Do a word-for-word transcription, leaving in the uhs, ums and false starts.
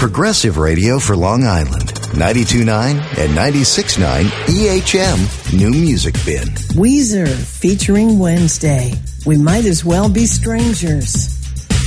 Progressive radio for Long Island. ninety-two point nine and ninety-six point nine E H M New Music Bin. Weezer featuring Wednesday. We might as well be strangers.